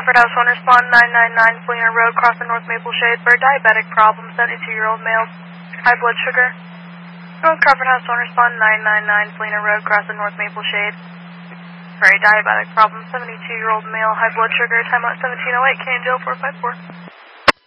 Crawford House, one respond 999 Felina Road, crossing North Maple Shade for a diabetic problem, 72-year-old male, high blood sugar. North Crawford House, one respond 999 Felina Road, crossing North Maple Shade for a diabetic problem, 72-year-old male, high blood sugar, time out 1708, Canyon Jail 454.